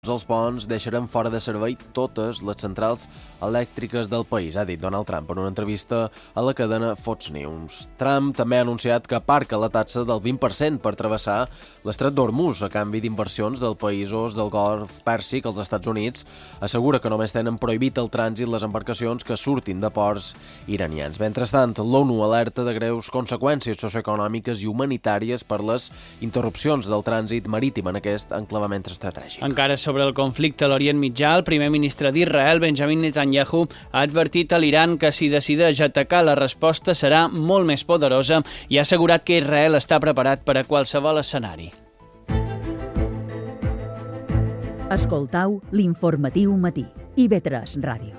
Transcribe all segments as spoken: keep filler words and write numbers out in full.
Els ponts deixaran fora de servei totes les centrals elèctriques del país, ha dit Donald Trump en una entrevista a la cadena Fox News. Trump també ha anunciat que aparca la taxa del vint per cent per travessar l'estret d'Hormuz a canvi d'inversions dels països del Golf Pèrsic als Estats Units. Assegura que només tenen prohibit el trànsit les embarcacions que surtin de ports iranians. Mentrestant, l'ONU alerta de greus conseqüències socioeconòmiques i humanitàries per les interrupcions del trànsit marítim en aquest enclavament estratègic. Encara sobre el conflicte a l'Orient Mitjà, el primer ministre d'Israel, Benjamin Netanyahu, ha advertit a l'Iran que si decideix atacar, la resposta serà molt més poderosa i ha assegurat que Israel està preparat per a qualsevol escenari. Escoltau l'informatiu matí, I V tres Ràdio.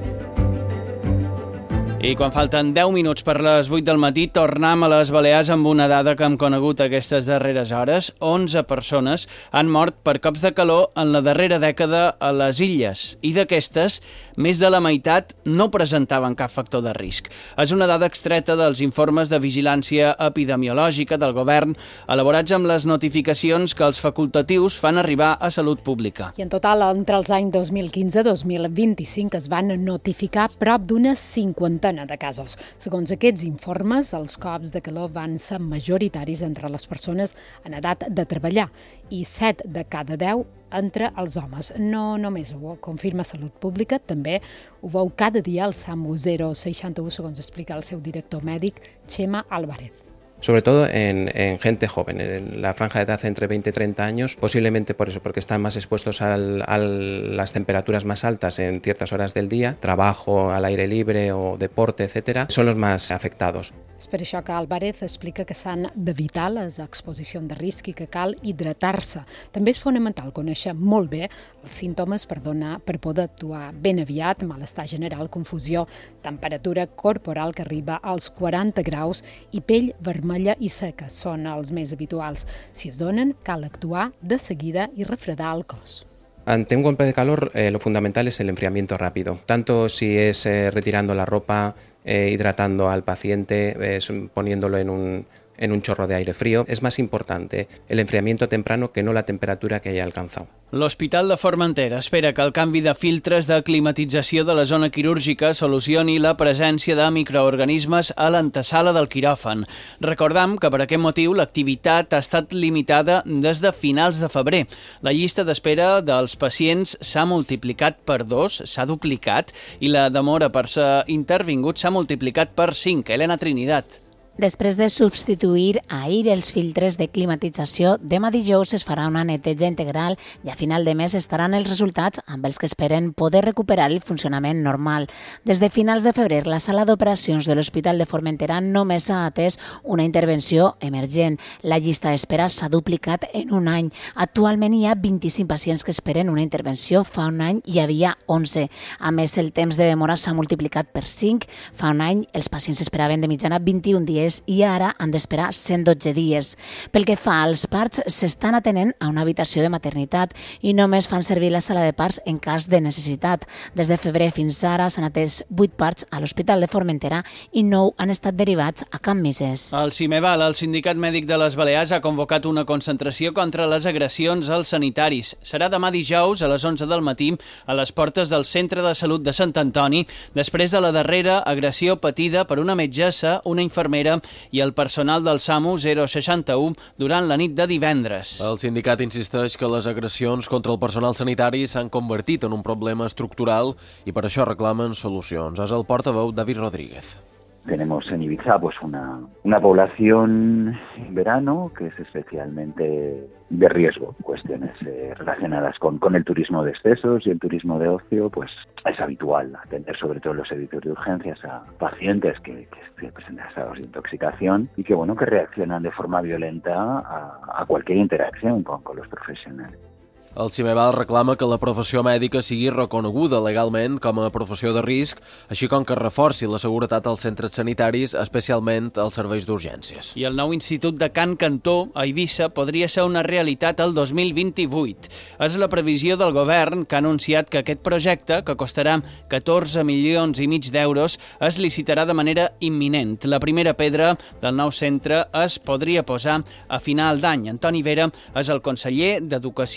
I quan falten deu minuts per les vuit del matí, tornem a les Balears amb una dada que hem conegut aquestes darreres hores. onze persones han mort per cops de calor en la darrera dècada a les illes. I d'aquestes, més de la meitat no presentaven cap factor de risc. És una dada extreta dels informes de vigilància epidemiològica del govern, elaborats amb les notificacions que els facultatius fan arribar a Salut Pública. I en total, entre els anys dos mil quinze i dos mil vint-i-cinc es van notificar prop d'una cinquantena de casos. Segons aquests informes, els cops de calor van ser majoritaris entre les persones en edat de treballar i set de cada deu entre els homes. No només ho confirma Salut Pública, també ho veu cada dia el SAMU zero seixanta u, segons explica el seu director mèdic, Chema Álvarez. Sobre todo en, en gente joven, en la franja de edad entre veinte y treinta años, posiblemente por eso, porque están más expuestos al, a las temperaturas más altas en ciertas horas del día, trabajo al aire libre o deporte, etcétera, son los más afectados. És per això que Álvarez explica que s'han d'evitar les exposicions de risc i que cal hidratar-se. També és fonamental conèixer molt bé els símptomes per, donar, per poder actuar ben aviat, malestar general, confusió, temperatura corporal que arriba als quaranta graus i pell vermella i seca són els més habituals. Si es donen, cal actuar de seguida i refredar el cos. Ante un golpe de calor, eh, lo fundamental es el enfriamiento rápido, tanto si es eh, retirando la ropa, eh, hidratando al paciente, eh, poniéndolo en un, en un chorro de aire frío. Es más importante el enfriamiento temprano que no la temperatura que haya alcanzado. L'Hospital de Formentera espera que el canvi de filtres de climatització de la zona quirúrgica solucioni la presència de microorganismes a l'antesala del quiròfan. Recordam que per aquest motiu l'activitat ha estat limitada des de finals de febrer. La llista d'espera dels pacients s'ha multiplicat per dos, s'ha duplicat, i la demora per ser intervingut s'ha multiplicat per cinc. Elena Trinidad. Després de substituir ahir els filtres de climatització, demà dijous es farà una neteja integral i a final de mes estaran els resultats amb els que esperen poder recuperar el funcionament normal. Des de finals de febrer, la sala d'operacions de l'Hospital de Formentera només ha atès una intervenció emergent. La llista d'espera s'ha duplicat en un any. Actualment hi ha vint-i-cinc pacients que esperen una intervenció. Fa un any hi havia onze. A més, el temps de demora s'ha multiplicat per cinc. Fa un any els pacients esperaven de mitjana vint-i-un dies i ara han d'esperar cent dotze dies. Pel que fa als parts, s'estan atenent a una habitació de maternitat i només fan servir la sala de parts en cas de necessitat. Des de febrer fins ara s'han atès vuit parts a l'Hospital de Formentera i nou han estat derivats a Can Misès. El CIMEVAL, el Sindicat Mèdic de les Balears, ha convocat una concentració contra les agressions als sanitaris. Serà demà dijous a les onze del matí a les portes del Centre de Salut de Sant Antoni, després de la darrera agressió patida per una metgessa, una infermera i el personal del SAMU zero seixanta u durant la nit de divendres. El sindicat insisteix que les agressions contra el personal sanitari s'han convertit en un problema estructural i per això reclamen solucions. És el portaveu David Rodríguez. Tenemos en Ibiza pues una, una población en verano que es especialmente de riesgo. Cuestiones eh, relacionadas con, con el turismo de excesos y el turismo de ocio, pues es habitual atender sobre todo en los servicios de urgencias a pacientes que, que presentan estados de intoxicación y que bueno que reaccionan de forma violenta a, a cualquier interacción con, con los profesionales. El CIMEVAL reclama que la professió mèdica sigui reconeguda legalment com a professió de risc, així com que reforci la seguretat als centres sanitaris, especialment als serveis d'urgències. I el nou Institut de Can Cantó, a Eivissa, podria ser una realitat el dos mil vint-i-vuit. És la previsió del govern que ha anunciat que aquest projecte, que costarà catorze milions i mig d'euros, es licitarà de manera imminent. La primera pedra del nou centre es podria posar a final d'any. Antoni Vera és el conseller d'Educació i Universitat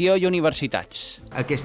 universitats. Aquest